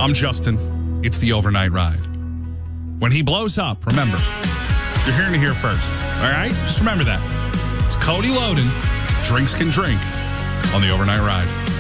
I'm Justin. It's the Overnight Ride. When he blows up, remember, you're hearing it here first. All right? Just remember that. It's Cody Loden. Drinks can drink on the Overnight Ride.